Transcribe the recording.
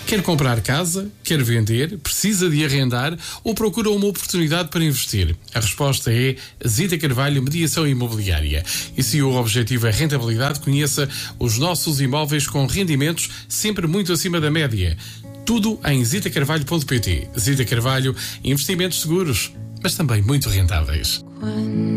Quer comprar casa? Quer vender? Precisa de arrendar? Ou procura uma oportunidade para investir? A resposta é Zita Carvalho Mediação Imobiliária. E se o objetivo é rentabilidade, conheça os nossos imóveis com rendimentos sempre muito acima da média. Tudo em zitacarvalho.pt. Zita Carvalho, investimentos seguros, mas também muito rentáveis.